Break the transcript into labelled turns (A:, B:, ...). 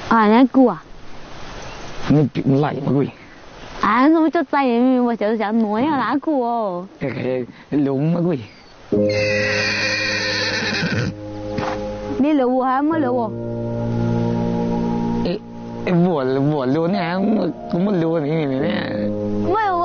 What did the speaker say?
A: 啊，人家过啊。
B: 你来嘛贵。
A: 啊，怎么就在人我就是想挪呀哪过哦。
B: 龙嘛贵。
A: 你留我还没留我？
B: 我留呢，我没留你呢。
A: 没有。